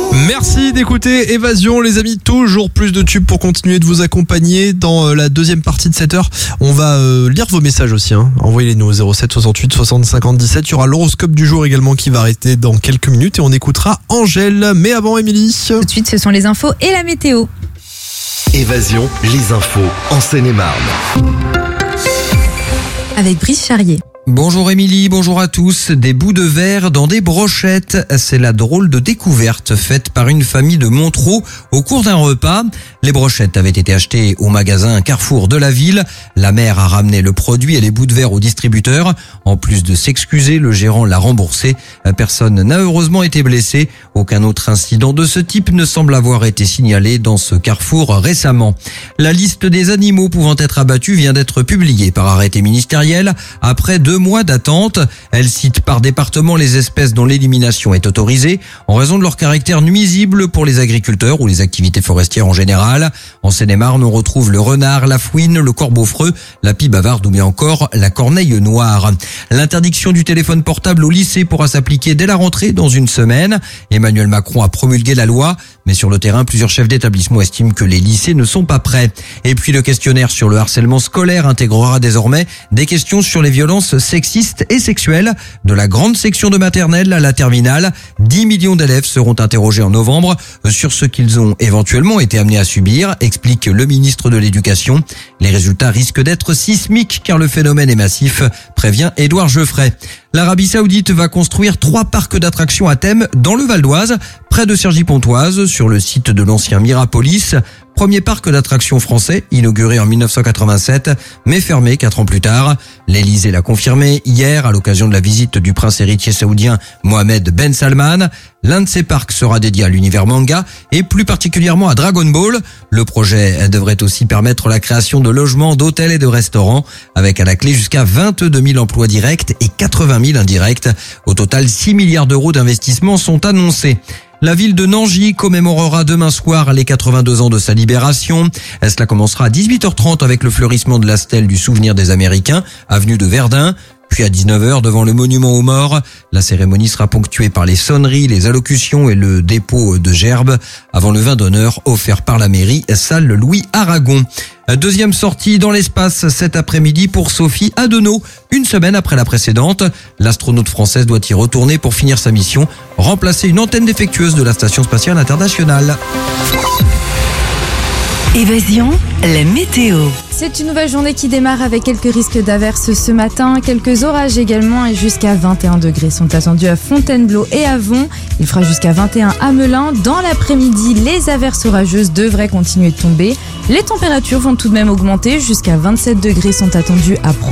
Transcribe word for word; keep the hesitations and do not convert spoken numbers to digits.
Merci d'écouter Évasion, les amis. Toujours plus de tubes pour continuer de vous accompagner dans la deuxième partie de cette heure. On va euh, lire vos messages aussi, hein. Envoyez-les nous au zéro sept soixante-huit soixante cinquante dix-sept. Il y aura l'horoscope du jour également qui va arrêter dans quelques minutes et on écoutera Angèle. Mais avant, Émilie. Tout de suite, ce sont les infos et la météo. Évasion, les infos en Seine-et-Marne. Avec Brice Charrier. Bonjour Émilie, bonjour à tous. Des bouts de verre dans des brochettes, c'est la drôle de découverte faite par une famille de Montereau au cours d'un repas. Les brochettes avaient été achetées au magasin Carrefour de la ville. La mère a ramené le produit et les bouts de verre au distributeur. En plus de s'excuser, le gérant l'a remboursé. Personne n'a heureusement été blessé. Aucun autre incident de ce type ne semble avoir été signalé dans ce Carrefour récemment. La liste des animaux pouvant être abattus vient d'être publiée par arrêté ministériel après deux mois d'attente. Elle cite par département les espèces dont l'élimination est autorisée en raison de leur caractère nuisible pour les agriculteurs ou les activités forestières en général. En Seine-et-Marne, on retrouve le renard, la fouine, le corbeau-freux, la pie bavarde ou bien encore la corneille noire. L'interdiction du téléphone portable au lycée pourra s'appliquer dès la rentrée dans une semaine. Emmanuel Macron a promulgué la loi, mais sur le terrain, plusieurs chefs d'établissement estiment que les lycées ne sont pas prêts. Et puis le questionnaire sur le harcèlement scolaire intégrera désormais des questions sur les violences sexistes et sexuelles. De la grande section de maternelle à la terminale, dix millions d'élèves seront interrogés en novembre sur ce qu'ils ont éventuellement été amenés à subir, explique le ministre de l'Éducation. Les résultats risquent d'être sismiques car le phénomène est massif, prévient Édouard Geoffrey. L'Arabie Saoudite va construire trois parcs d'attractions à thème dans le Val d'Oise, près de Cergy-Pontoise, sur le site de l'ancien Mirapolis. Premier parc d'attractions français, inauguré en mille neuf cent quatre-vingt-sept, mais fermé quatre ans plus tard. L'Élysée l'a confirmé hier à l'occasion de la visite du prince héritier saoudien Mohamed Ben Salman. L'un de ces parcs sera dédié à l'univers manga et plus particulièrement à Dragon Ball. Le projet devrait aussi permettre la création de logements, d'hôtels et de restaurants, avec à la clé jusqu'à vingt-deux mille emplois directs et quatre-vingt mille indirects. Au total, six milliards d'euros d'investissement sont annoncés. La ville de Nangy commémorera demain soir les quatre-vingt-deux ans de sa libération. Cela commencera à dix-huit heures trente avec le fleurissement de la stèle du souvenir des Américains, avenue de Verdun. Puis à dix-neuf heures, devant le monument aux morts, la cérémonie sera ponctuée par les sonneries, les allocutions et le dépôt de gerbes avant le vin d'honneur offert par la mairie, salle Louis Aragon. Deuxième sortie dans l'espace cet après-midi pour Sophie Adenau. Une semaine après la précédente, l'astronaute française doit y retourner pour finir sa mission, remplacer une antenne défectueuse de la Station spatiale internationale. Évasion, la météo. C'est une nouvelle journée qui démarre avec quelques risques d'averses ce matin, quelques orages également et jusqu'à vingt et un degrés sont attendus à Fontainebleau et à Vont. Il fera jusqu'à vingt et un à Melun. Dans l'après-midi, les averses orageuses devraient continuer de tomber. Les températures vont tout de même augmenter, jusqu'à vingt-sept degrés sont attendus à Pro.